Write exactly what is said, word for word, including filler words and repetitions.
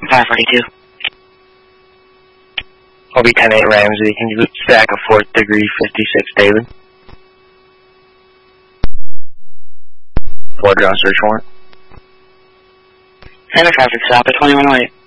five forty-two. I'll be ten eight Ramsey. Can you stack a fourth degree fifty-six David? Blood draw search warrant. Center traffic stop at twenty-one oh eight.